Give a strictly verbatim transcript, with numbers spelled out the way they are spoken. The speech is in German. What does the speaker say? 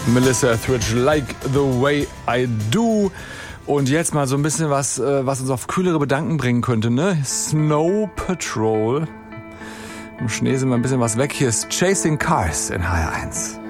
Melissa Etheridge, Like the Way I Do. Und jetzt mal so ein bisschen was, was uns auf kühlere Gedanken bringen könnte, ne? Snow Patrol. Im Schnee sind wir ein bisschen was weg. Hier ist Chasing Cars in H R eins.